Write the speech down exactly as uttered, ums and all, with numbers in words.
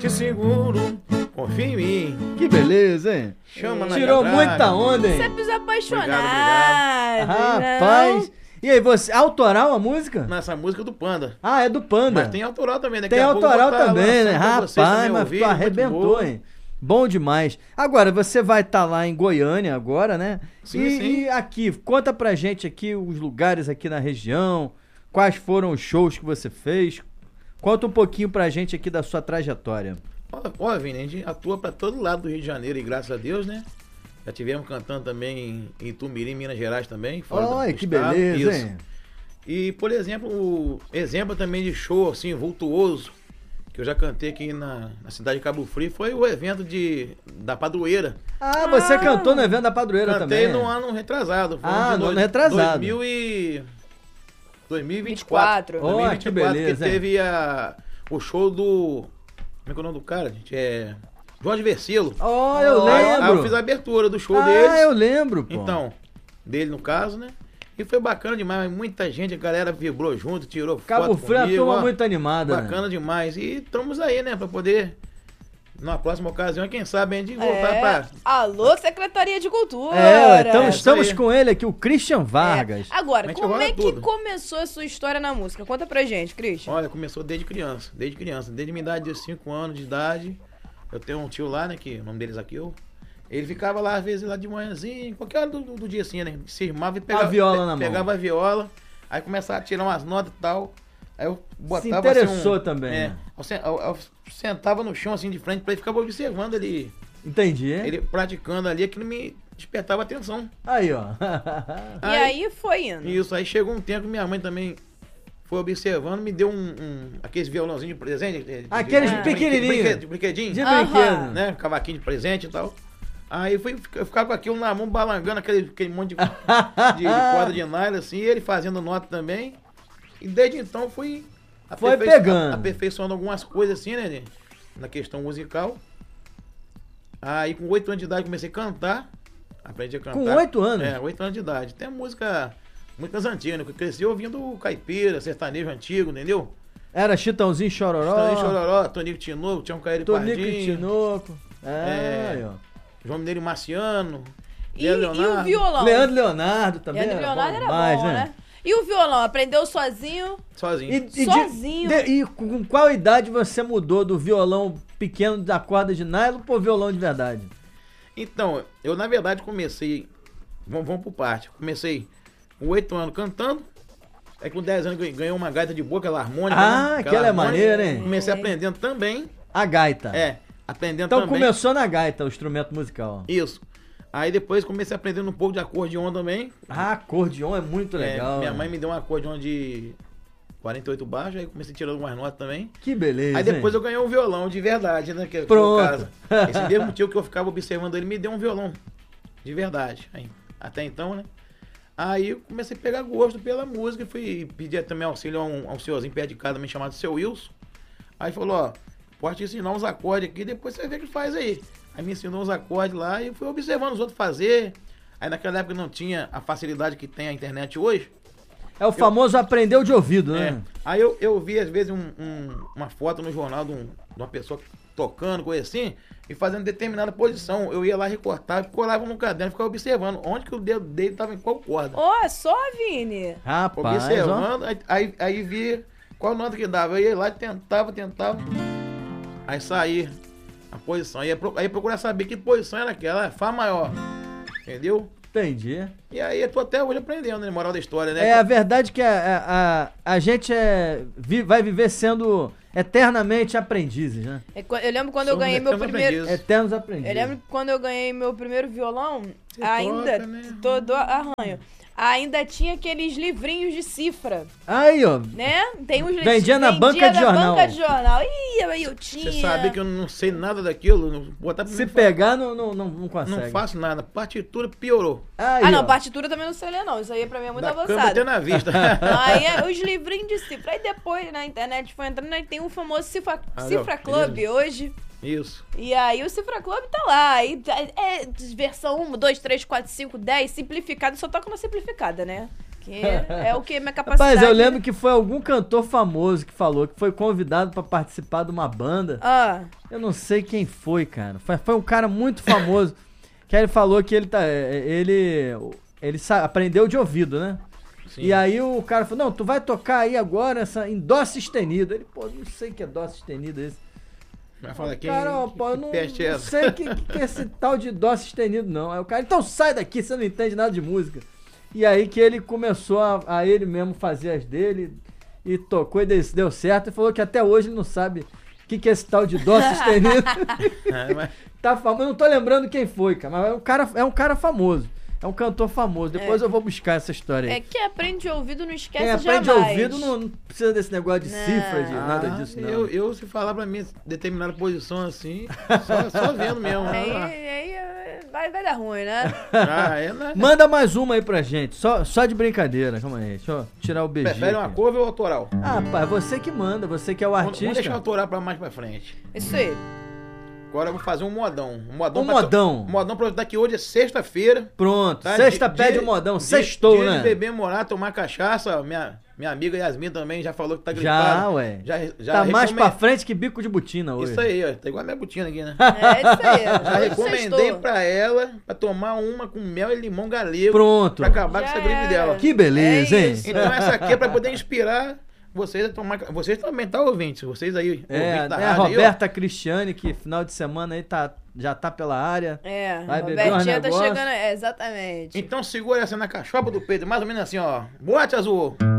te seguro, confia em mim. Que beleza, hein? Chama na Tirou atrás, muita onda, hein? Você precisa apaixonar. Obrigado, Rapaz. E aí, você, autoral a música? Nessa música do Panda. Ah, é do Panda. Mas tem autoral também, né? Tem autoral também, né? Rapaz, mas tu arrebentou, hein? Bom demais. Agora, você vai estar tá lá em Goiânia agora, né? Sim, e, sim. E aqui, conta pra gente aqui os lugares aqui na região, quais foram os shows que você fez. Conta um pouquinho pra gente aqui da sua trajetória. Olha, Vini, a gente atua pra todo lado do Rio de Janeiro e graças a Deus, né? Já tivemos cantando também em Tumirim, Minas Gerais também. Olha, que beleza, isso. hein? E, por exemplo, o exemplo também de show, assim, vultuoso, que eu já cantei aqui na, na cidade de Cabo Frio, foi o evento de, da Padroeira. Ah, você ah. cantou no evento da Padroeira Cantei também? Cantei no ano retrasado. Foi Ah, no ano dois, retrasado. dois mil e... dois mil e vinte e quatro. Oh, dois mil e vinte e quatro, que beleza, que teve a, o show do... Como é que é o nome do cara, gente? É... Jorge Versilo. Oh, eu lembro. Aí, aí eu fiz a abertura do show ah, deles. Ah, eu lembro, pô. Então, dele no caso, né? E foi bacana demais, muita gente, a galera vibrou junto, tirou Cabo foto Frio, comigo. a turma ó, muito animada. Bacana né? demais. E estamos aí, né, pra poder, numa próxima ocasião, quem sabe, a gente voltar é. pra... Alô, Secretaria de Cultura. É, então é, estamos com ele aqui, o Christian Vargas. É. Agora, Mas como é que tudo. começou a sua história na música? Conta pra gente, Christian. Olha, começou desde criança, desde criança. Desde minha idade de cinco anos de idade. Eu tenho um tio lá, né, que o nome deles aqui, eu... Ele ficava lá, às vezes, lá de manhãzinho, qualquer hora do, do, do dia assim, né? Se irmava e pegava a viola pe, na pegava mão. a viola, aí começava a tirar umas notas e tal. Aí eu botava Se interessou assim, um, também, é, né? eu, eu, eu sentava no chão assim de frente pra ele, ficava observando ele. Entendi. Ele praticando ali, aquilo me despertava atenção. Aí, ó. E aí, aí foi indo. Isso, aí chegou um tempo que minha mãe também foi observando, me deu um, um aqueles violãozinhos de presente. De, aqueles de, de, pequenininhos. De brinquedinho. De brinquedo. Né? Cavaquinho de presente e tal. Aí eu, fui, eu ficava com aquilo na mão, balangando aquele, aquele monte de, de, de corda de nylon, assim, e ele fazendo nota também. E desde então fui Foi aperfei pegando. aperfeiçoando algumas coisas assim, né? Na questão musical. Aí com oito anos de idade comecei a cantar. Aprendi a cantar. Com oito anos? É, oito anos de idade. Tem música, músicas antigas, né? Eu cresci ouvindo caipira, sertanejo antigo, entendeu? Era Chitãozinho Chororó. Chitãozinho Chororó, Tonico Tinoco, tinha um Caíro Pardinho. Tonico Tinoco. É, É, aí, ó. João Mineiro e Marciano. E, e o violão? Leandro Leonardo também. Leandro era Leonardo bom era demais, bom, né? né? E o violão? Aprendeu sozinho? Sozinho. E, e Sozinho. De, de, e com qual idade você mudou do violão pequeno da corda de nylon pro violão de verdade? Então, eu na verdade comecei... Vamos, vamos por parte. Comecei com oito anos cantando. Aí com dez anos ganhei uma gaita de boca, aquela harmônica. Ah, né? aquela é maneira, hein? Comecei aprendendo também. A gaita. É, aprendendo então também. Então começou na gaita, o instrumento musical. Isso. Aí depois comecei aprendendo um pouco de acordeon também. Ah, acordeon é muito legal. É, minha né? mãe me deu um acordeon de quarenta e oito baixos, aí comecei tirando umas notas também. Que beleza. Aí depois hein? eu ganhei um violão de verdade, né? Que Pronto. Casa. Esse mesmo tio que eu ficava observando ele me deu um violão de verdade. Aí, até então, né? Aí eu comecei a pegar gosto pela música e fui pedir também auxílio a um, a um senhorzinho perto de casa também chamado Seu Wilson. Aí falou, ó, pode te ensinar uns acordes aqui, depois você vê o que faz aí. Aí me ensinou uns acordes lá e eu fui observando os outros fazer. Aí naquela época não tinha a facilidade que tem a internet hoje. É o famoso eu, aprendeu de ouvido, né? É, aí eu, eu vi às vezes um, um, uma foto no jornal de, um, de uma pessoa tocando, coisa assim, e fazendo determinada posição. Eu ia lá recortar, colava no caderno e ficava observando onde que o dedo dele estava em qual corda. Ó, oh, só, Vini. Rapaz, observando, aí, aí, aí vi qual nota que dava. Eu ia lá e tentava, tentava. Aí saía a posição. Aí, aí procurar saber que posição era aquela. Fá maior. Entendeu? Entendi. E aí eu tô até hoje aprendendo, né? Moral da história, né? É a verdade que a, a, a gente é, vi, vai viver sendo eternamente aprendizes, né? Eu lembro quando Somos eu ganhei meu primeiro... Aprendizes. Eternos aprendizes. Eu lembro quando eu ganhei meu primeiro violão, Você ainda... toca, né? Todo arranho. Ainda tinha aqueles livrinhos de cifra, Aí, ó. né? Tem uns Vendia na banca de na jornal. banca de jornal. Ih, aí eu tinha. Você sabe que eu não sei nada daquilo. Não, botar pra Se mim, pegar, não, não, não, não consegue. não faço nada. Partitura piorou. Aí, Ah, não, ó. partitura também não sei ler, não. Isso aí pra mim é muito Da cama avançado. até na vista. Aí é os livrinhos de cifra. Aí depois na internet foi entrando, aí tem o famoso Cifra, Ah, Cifra não, Club beleza. hoje. Isso. E aí o Cifra Club tá lá. Aí é versão um, dois, três, quatro, cinco, dez, simplificada. Só toca na simplificada, né? Que é o que minha capacidade... Rapaz, eu lembro que foi algum cantor famoso que falou que foi convidado pra participar de uma banda. Ah. Eu não sei quem foi, cara. Foi, foi um cara muito famoso. Que aí ele falou que ele tá. Ele. Ele sa- aprendeu de ouvido, né? Sim. E aí o cara falou: não, tu vai tocar aí agora essa, em dó sustenido. Ele, pô, não sei o que é dó sustenido esse. Vai falar quem, Cara, ó, que, pô, eu que não, peste é não essa? sei o que, que é esse tal de dó sustenido, não. Aí o cara, então sai daqui, você não entende nada de música. E aí que ele começou a, a ele mesmo fazer as dele e tocou e deu, deu certo. E falou que até hoje ele não sabe o que, que é esse tal de dó sustenido. É, mas... Tá famoso, eu não tô lembrando quem foi, cara, mas é um cara, é um cara famoso. É um cantor famoso. Depois É. eu vou buscar essa história aí. É que aprende de ouvido, não esquece Quem aprende jamais. ouvido não, não precisa desse negócio de Não. cifra, de nada Ah, disso, não. Eu, eu, se falar pra mim determinada posição assim, só, só vendo mesmo. Aí, Ah, aí é, vai, vai dar ruim, né? ah, é, né? Manda mais uma aí pra gente, só, só de brincadeira. Calma aí, deixa eu tirar o beijinho. Prefere uma aqui. cover ou autoral? Ah, pá, você que manda, você que é o Vamos, vamos deixar o artista. autoral pra mais pra frente. Isso aí. Agora eu vou fazer um modão. Um modão, Um pra modão. Um modão pra daqui hoje é sexta-feira. Pronto, Tá? sexta Dia- pede o dia- modão, dia- sextou, dia né? de beber, morar, tomar cachaça. Minha, minha amiga Yasmin também já falou que tá Já, gripada. ué. Já, já Tá mais recomend- pra frente que bico de botina hoje. Isso aí, ó. Tá igual a minha botina aqui, né? É isso aí. Já Hoje recomendei sextou. pra ela pra tomar uma com mel e limão galego. Pronto. Pra acabar Já com essa gripe era. dela. Que beleza, É hein? isso. Então essa aqui é pra poder inspirar vocês a tomar. Vocês também, tá, ouvintes? Vocês aí, É, ouvintes da é a rádio aí, ó. Roberta Cristiane, que final de semana aí tá, já tá pela área. É, Vai a beber uns Robertinha tá negócios. chegando. É, exatamente. Então segura essa na cachopa do peito, mais ou menos assim, ó. Boate azul.